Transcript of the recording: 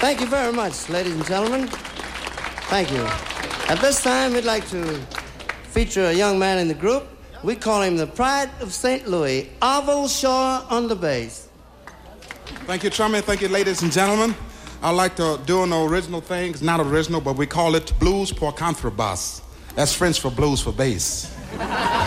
Thank you very much, ladies and gentlemen. Thank you. At this time, we'd like to feature a young man in the group. We call him the Pride of St. Louis, Arvo Shaw on the bass. Thank you, Truman. Thank you, ladies and gentlemen. I like to do an original thing. It's not original, but we call it blues pour contrebasse. That's French for blues for bass.